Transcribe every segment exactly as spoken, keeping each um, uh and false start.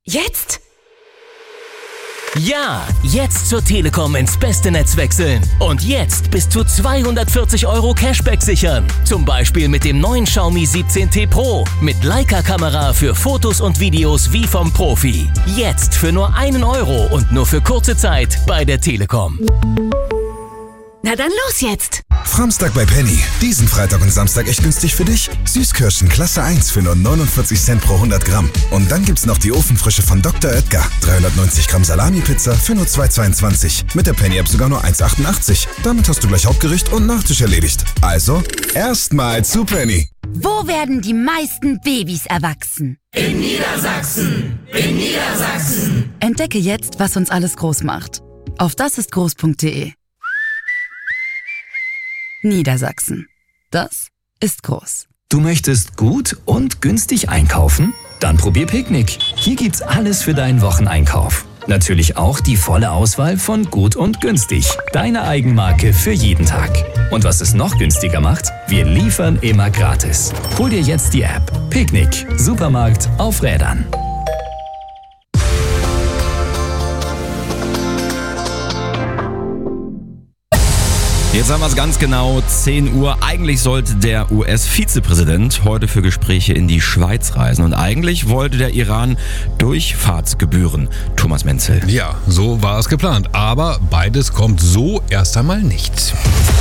Jetzt? Ja, jetzt zur Telekom ins beste Netz wechseln. Und jetzt bis zu zweihundertvierzig Euro Cashback sichern. Zum Beispiel mit dem neuen Xiaomi siebzehn T Pro. Mit Leica-Kamera für Fotos und Videos wie vom Profi. Jetzt für nur einen Euro und nur für kurze Zeit bei der Telekom. Na dann los jetzt! Framstag bei Penny. Diesen Freitag und Samstag echt günstig für dich. Süßkirschen Klasse eins für nur neunundvierzig Cent pro hundert Gramm. Und dann gibt's noch die Ofenfrische von Doktor Oetker. dreihundertneunzig Gramm Salami-Pizza für nur zwei Euro zweiundzwanzig. Mit der Penny-App sogar nur eins Euro achtundachtzig. Damit hast du gleich Hauptgericht und Nachtisch erledigt. Also, erstmal zu Penny. Wo werden die meisten Babys erwachsen? In Niedersachsen! In Niedersachsen! Entdecke jetzt, was uns alles groß macht. Auf dasistgroß punkt de. Niedersachsen. Das ist groß. Du möchtest gut und günstig einkaufen? Dann probier Picknick. Hier gibt's alles für deinen Wocheneinkauf. Natürlich auch die volle Auswahl von gut und günstig. Deine Eigenmarke für jeden Tag. Und was es noch günstiger macht? Wir liefern immer gratis. Hol dir jetzt die App. Picknick. Supermarkt auf Rädern. Jetzt haben wir es ganz genau, zehn Uhr. Eigentlich sollte der U S-Vizepräsident heute für Gespräche in die Schweiz reisen. Und eigentlich wollte der Iran Durchfahrtsgebühren. Thomas Menzel. Ja, so war es geplant. Aber beides kommt so erst einmal nicht.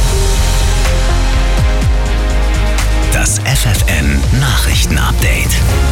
Das F F N-Nachrichten-Update.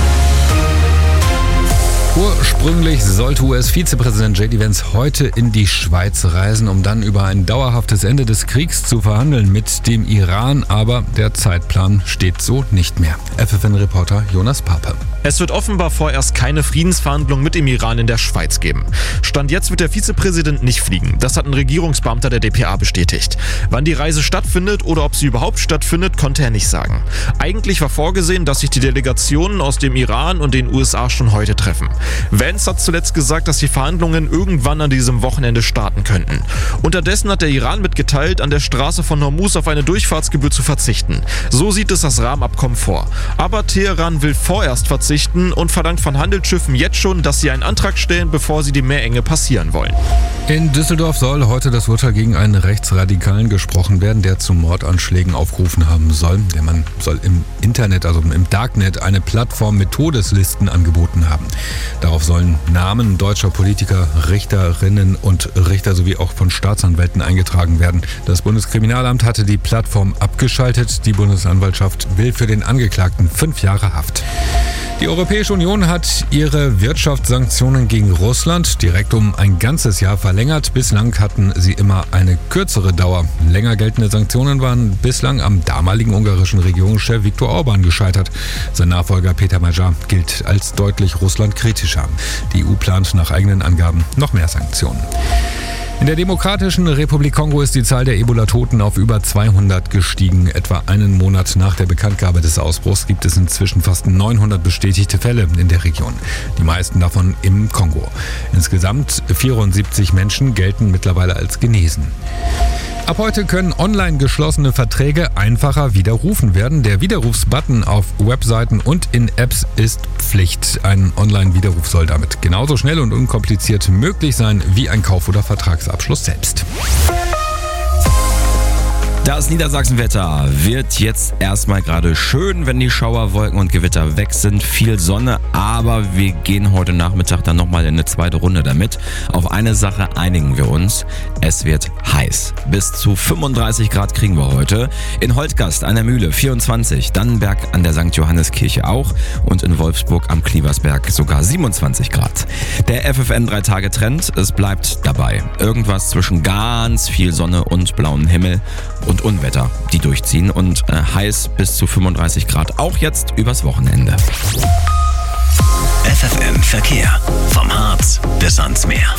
Ursprünglich sollte U S-Vizepräsident J D Vance heute in die Schweiz reisen, um dann über ein dauerhaftes Ende des Kriegs zu verhandeln mit dem Iran. Aber der Zeitplan steht so nicht mehr. F F N-Reporter Jonas Pape. Es wird offenbar vorerst keine Friedensverhandlungen mit dem Iran in der Schweiz geben. Stand jetzt wird der Vizepräsident nicht fliegen. Das hat ein Regierungsbeamter der D P A bestätigt. Wann die Reise stattfindet oder ob sie überhaupt stattfindet, konnte er nicht sagen. Eigentlich war vorgesehen, dass sich die Delegationen aus dem Iran und den U S A schon heute treffen. Vance hat zuletzt gesagt, dass die Verhandlungen irgendwann an diesem Wochenende starten könnten. Unterdessen hat der Iran mitgeteilt, an der Straße von Hormuz auf eine Durchfahrtsgebühr zu verzichten. So sieht es das Rahmenabkommen vor. Aber Teheran will vorerst verzichten und verlangt von Handelsschiffen jetzt schon, dass sie einen Antrag stellen, bevor sie die Meerenge passieren wollen. In Düsseldorf soll heute das Urteil gegen einen Rechtsradikalen gesprochen werden, der zu Mordanschlägen aufgerufen haben soll. Der Mann soll im Internet, also im Darknet, eine Plattform mit Todeslisten angeboten haben. Darauf sollen Namen deutscher Politiker, Richterinnen und Richter sowie auch von Staatsanwälten eingetragen werden. Das Bundeskriminalamt hatte die Plattform abgeschaltet. Die Bundesanwaltschaft will für den Angeklagten fünf Jahre Haft. Die Europäische Union hat ihre Wirtschaftssanktionen gegen Russland direkt um ein ganzes Jahr verlängert. Bislang hatten sie immer eine kürzere Dauer. Länger geltende Sanktionen waren bislang am damaligen ungarischen Regierungschef Viktor Orban gescheitert. Sein Nachfolger Peter Magyar gilt als deutlich russlandkritischer. Die E U plant nach eigenen Angaben noch mehr Sanktionen. In der Demokratischen Republik Kongo ist die Zahl der Ebola-Toten auf über zweihundert gestiegen. Etwa einen Monat nach der Bekanntgabe des Ausbruchs gibt es inzwischen fast neunhundert bestätigte Fälle in der Region. Die meisten davon im Kongo. Insgesamt vierundsiebzig Menschen gelten mittlerweile als genesen. Ab heute können online geschlossene Verträge einfacher widerrufen werden. Der Widerrufsbutton auf Webseiten und in Apps ist Pflicht. Ein Online-Widerruf soll damit genauso schnell und unkompliziert möglich sein wie ein Kauf- oder Vertragsabschluss selbst. Das Niedersachsenwetter wird jetzt erstmal gerade schön, wenn die Schauerwolken und Gewitter weg sind. Viel Sonne, aber wir gehen heute Nachmittag dann nochmal in eine zweite Runde damit. Auf eine Sache einigen wir uns. Es wird heiß. Bis zu fünfunddreißig Grad kriegen wir heute. In Holtgast an der Mühle vierundzwanzig, Dannenberg an der Sankt Johanneskirche auch und in Wolfsburg am Klieversberg sogar siebenundzwanzig Grad. Der F F N drei Tage Trend, es bleibt dabei. Irgendwas zwischen ganz viel Sonne und blauem Himmel und Unwetter, die durchziehen und äh, heiß bis zu fünfunddreißig Grad, auch jetzt übers Wochenende. F F N Verkehr. Vom Harz bis ans Meer.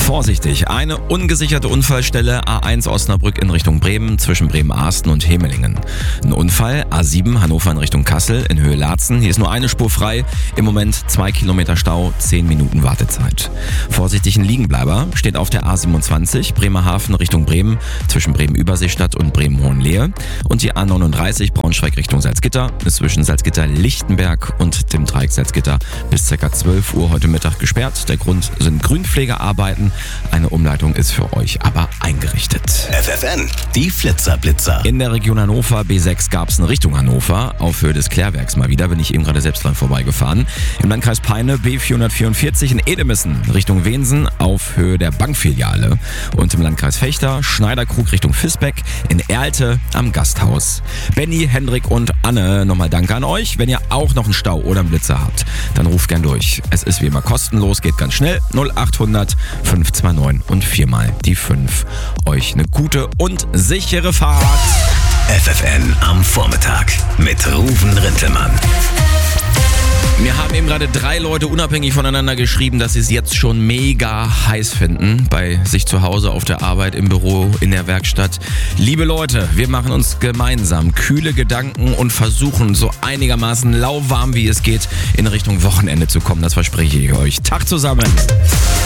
Vorsichtig, eine ungesicherte Unfallstelle A eins Osnabrück in Richtung Bremen zwischen Bremen-Ahsten und Hemelingen. Ein Unfall A sieben Hannover in Richtung Kassel in Höhe Laatzen. Hier ist nur eine Spur frei. Im Moment zwei Kilometer Stau, zehn Minuten Wartezeit. Vorsichtig, ein Liegenbleiber steht auf der A siebenundzwanzig Bremerhaven Richtung Bremen zwischen Bremen-Überseestadt und Bremen-Hohenlehe. Und die A neununddreißig Braunschweig Richtung Salzgitter ist zwischen Salzgitter-Lichtenberg und dem Dreieck Salzgitter bis ca. zwölf Uhr heute Mittag gesperrt. Der Grund sind Grünpflegearbeiten. Eine Umleitung ist für euch aber eingerichtet. F F N, die Flitzerblitzer. In der Region Hannover B sechs gab es in Richtung Hannover, auf Höhe des Klärwerks mal wieder, bin ich eben gerade selbst dran vorbeigefahren. Im Landkreis Peine B vierhundertvierundvierzig in Edemissen Richtung Wensen auf Höhe der Bankfiliale. Und im Landkreis Fechter Schneiderkrug Richtung Visbeck in Erlte am Gasthaus. Benny, Hendrik und Anne, nochmal danke an euch. Wenn ihr auch noch einen Stau oder einen Blitzer habt, dann ruft gern durch. Es ist wie immer kostenlos, geht ganz schnell. null achthundert fünf zwei neun und viermal die fünf. Euch eine gute und sichere Fahrt. F F N am Vormittag mit Ruven Rintelmann. Mir haben eben gerade drei Leute unabhängig voneinander geschrieben, dass sie es jetzt schon mega heiß finden. Bei sich zu Hause, auf der Arbeit, im Büro, in der Werkstatt. Liebe Leute, wir machen uns gemeinsam kühle Gedanken und versuchen so einigermaßen lauwarm wie es geht in Richtung Wochenende zu kommen. Das verspreche ich euch. Tag zusammen.